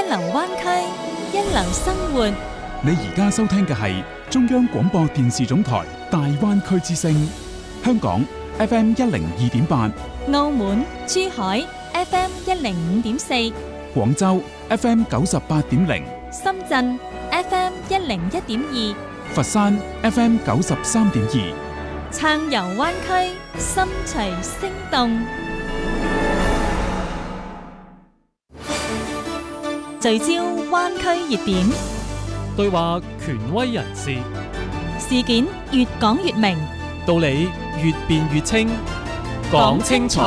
流灣區，一流生活。 你而家收聽嘅係中央廣播電視總台大灣區之聲，香港 FM102.8， 澳門、珠海 FM105.4， 廣州 FM98.0， 深圳 FM101.2， 佛山 FM93.2， 暢遊灣區，心隨聲動。聚焦灣區熱點， 對話權威人士， 事件越講越明， 道理越辯越清，講清楚。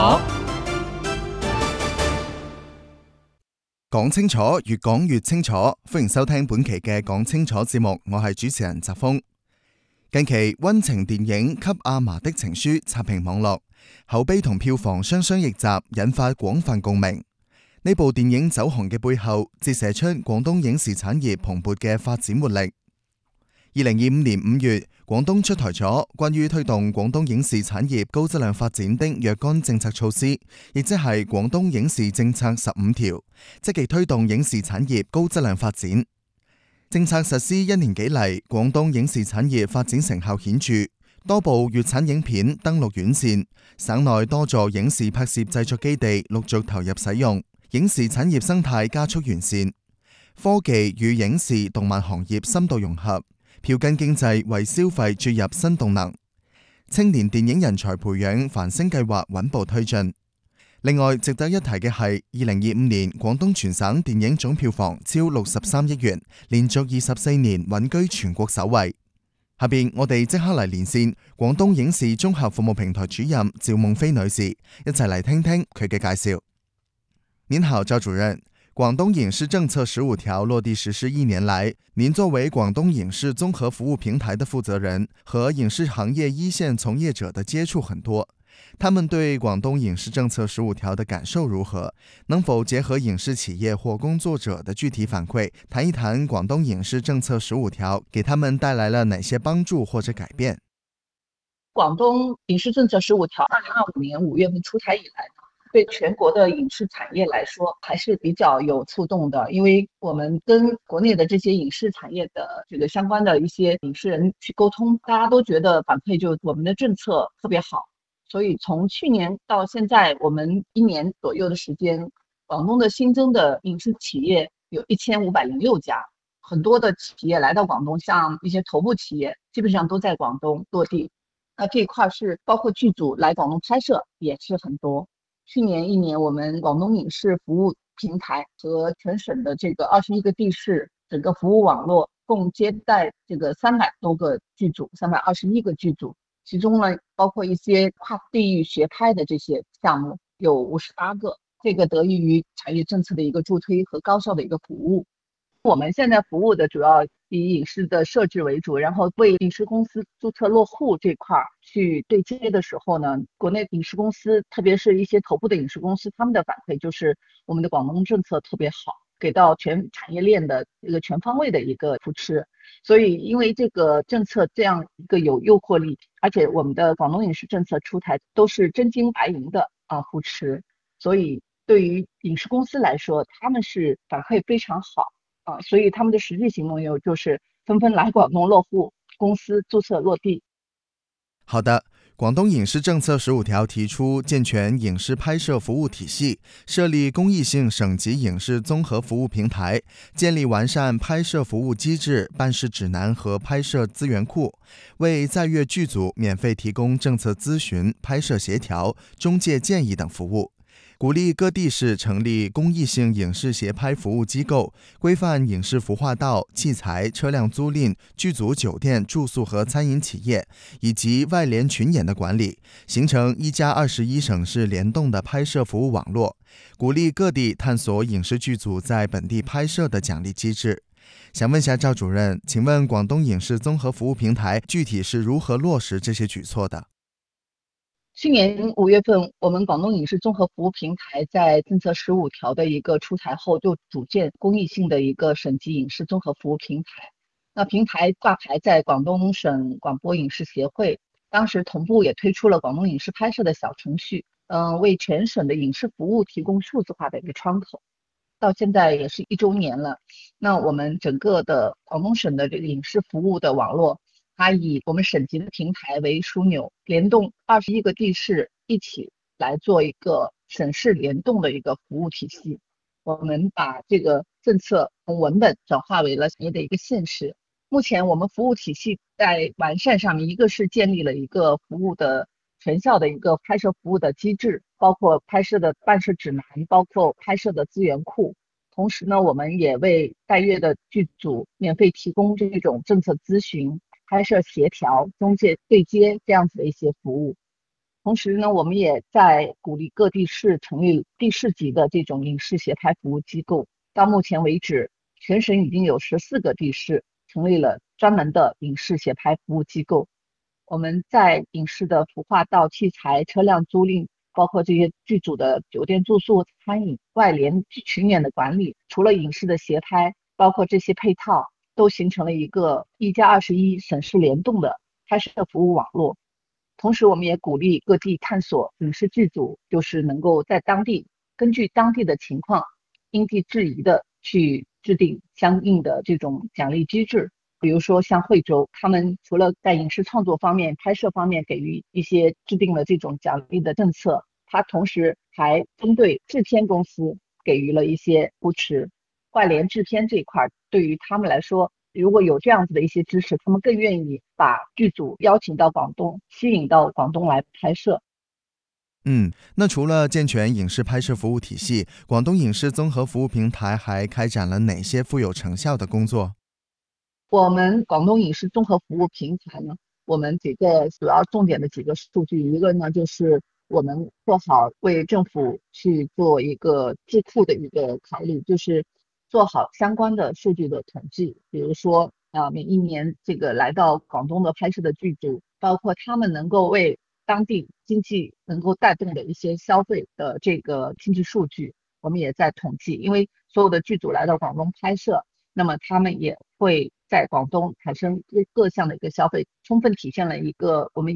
講清楚，越講越清楚。歡迎收聽本期嘅講清楚節目，我係主持人澤峰。近期溫情電影《給阿嫲的情書》刷屏網絡，口碑同票房雙雙逆襲，引發廣泛共鳴。呢部電影走紅嘅背後，折射出廣東影視產業蓬勃嘅發展活力。2025年5月，廣東出台咗關於推動廣東影視產業高質量發展的若干政策措施，亦即係廣東影視政策15條，積極推動影視產業高質量發展。政策實施1年幾嚟，廣東影視產業發展成效顯著，多部粵產影片登陸院線，省內多座影視拍攝製作基地陸續投入使用。影視產業生態加速完善，科技與影視動漫行業深度融合，票根經濟為消費注入新動能。青年電影人才培養繁星計劃穩步推進。另外值得一提嘅係，2025年廣東全省電影總票房超63億元，連續24年穩居全國首位。下邊我哋即刻嚟連線廣東影視綜合服務平台主任趙夢飛女士，一齊嚟聽聽佢嘅介紹。您好，趙主任。廣東影視政策15條落地實施1年來，您作為廣東影視綜合服務平台的負責人，和影視行業一線從業者的接觸很多，他們對廣東影視政策15條的感受如何？能否結合影視企業或工作者的具體反饋，談一談廣東影視政策15條給他們帶來了哪些幫助或者改變？ 廣東影視政策15條2025年5月份出台以來，對全國的影視產業來說還是比較有觸動的，因為我們跟國內的這些影視產業的這個相關的一些影視人去溝通，大家都覺得反饋就我們的政策特別好，所以從去年到現在，我們1年左右的時間，廣東的新增的影視企業有1506家，很多的企業來到廣東，像一些頭部企業基本上都在廣東落地，那這一塊是包括劇組來廣東拍攝也是很多。去年1年，我們廣東影視服務平台和全省的這個21個地市整個服務網絡，共接待這個300多個劇組，321個劇組，其中呢包括一些跨地域學拍的這些項目，有58個。這個得益於產業政策的一個助推和高效的一個服務。我們現在服務的主要以影視的設置為主，然後為影視公司註冊落戶這塊去對接的時候呢，國內影視公司，特別是一些頭部的影視公司，他們的反饋就是我們的廣東政策特別好，給到全產業鏈的一個全方位的一個扶持。所以因為這個政策這樣一個有誘惑力，而且我們的廣東影視政策出台都是真金白銀的扶持，所以對於影視公司來說，他們是反饋非常好。所以他們的實際行動就是紛紛來廣東落戶，公司註冊落地。 好的，廣東影視政策15條提出健全影視拍攝服務體系，設立公益性省級影視綜合服務平台，建立完善拍攝服務機制、辦事指南和拍攝資源庫，為在粵劇組免費提供政策諮詢、拍攝協調、中介建議等服務。鼓勵各地市成立公益性影視協拍服務機構，規範影視服化道、器材、車輛租賃、劇組酒店、住宿和餐飲企業，以及外聯群演的管理，形成1+21省市聯動的拍攝服務網絡。鼓勵各地探索影視劇組在本地拍攝的獎勵機制。想問下趙主任，請問廣東影視綜合服務平台具體是如何落實這些舉措的？ 去年5月份，我們廣東影視綜合服務平台在政策15條的一個出台後，就組建公益性的一個省級影視綜合服務平台。那平台掛牌在廣東省廣播影視協會，當時同步也推出了廣東影視拍攝的小程序，為全省的影視服務提供數字化的一個窗口。 到现在也是1周年了。那我们整个的广东省的这个影视服务的网络，它以我们省级的平台为枢纽，联动21个地市一起来做一个省市联动的一个服务体系。我们把这个政策从文本转化为了产业的一个现实。目前我们服务体系在完善上面，一个是建立了一个服务的全校的一个拍摄服务的机制，包括拍摄的办摄指南，包括拍摄的资源库。同时呢，我们也为待阅的剧组免费提供这种政策咨询、拍摄协调、中介对接这样子的一些服务。同时呢，我们也在鼓励各地市成立地市级的这种影视协拍服务机构。到目前为止，全省已经有14个地市成立了专门的影视协拍服务机构。我们在影视的服化道、器材、车辆租赁，包括这些剧组的酒店住宿、餐饮、外联群演的管理，除了影视的协拍，包括这些配套，都形成了一个1+21省市联动的拍摄服务网络。同时我们也鼓励各地探索影视剧组，就是能够在当地根据当地的情况因地制宜的去制定相应的这种奖励机制。比如说像惠州，他们除了在影视创作方面、拍摄方面给予一些制定了这种奖励的政策，它同时还针对制片公司给予了一些扶持。外联制片这一块对于他们来说，如果有这样子的一些支持，他们更愿意把剧组邀请到广东，吸引到广东来拍摄。 那除了健全影视拍摄服务体系，广东影视综合服务平台还开展了哪些富有成效的工作？ 我们广东影视综合服务平台呢，我们几个主要重点的几个数据，一个呢就是我们做好为政府去做一个智库的一个考虑，就是做好相关的数据的统计。比如说每一年这个来到广东的拍摄的剧组，包括他们能够为当地经济能够带动的一些消费的这个经济数据，我们也在统计。因为所有的剧组来到广东拍摄，那么他们也会在广东产生各项的一个消费，充分体现了一个我们